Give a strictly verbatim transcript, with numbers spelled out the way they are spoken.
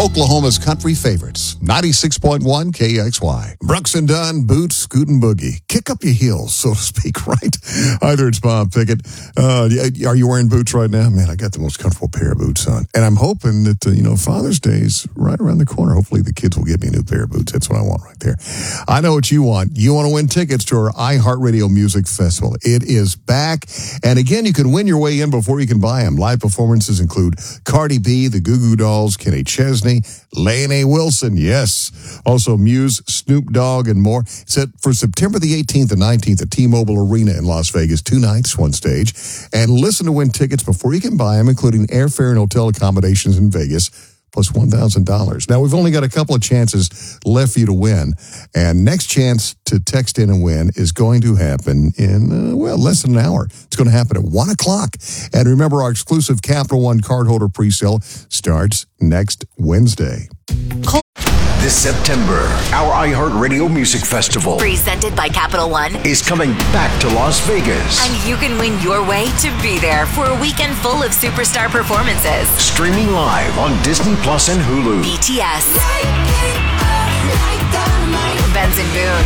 Oklahoma's country favorites, ninety-six point one K X Y. Brooks and Dunn, Boots, Scoot and Boogie. Kick up your heels, so to speak, right? Either it's Bob Pickett. Uh, are you wearing boots right now? Man, I got the most comfortable pair of boots on. And I'm hoping that, uh, you know, Father's Day's right around the corner. Hopefully the kids will get me a new pair of boots. That's what I want right there. I know what you want. You want to win tickets to our iHeartRadio Music Festival. It is back. And again, you can win your way in before you can buy them. Live performances include Cardi B, the Goo Goo Dolls, Kenny Chesney, Lainey Wilson, yes. Also Muse, Snoop Dogg, and more. It's set for September the eighteenth and nineteenth at T-Mobile Arena in Las Vegas. Two nights, one stage. And listen to win tickets before you can buy them, including airfare and hotel accommodations in Vegas, plus one thousand dollars. Now, we've only got a couple of chances left for you to win. And next chance to text in and win is going to happen in, uh, well, less than an hour. It's going to happen at one o'clock. And remember, our exclusive Capital One cardholder presale starts next Wednesday. This September, our iHeartRadio Music Festival, presented by Capital One, is coming back to Las Vegas. And you can win your way to be there for a weekend full of superstar performances. Streaming live on Disney Plus and Hulu. B T S, Benson Boone,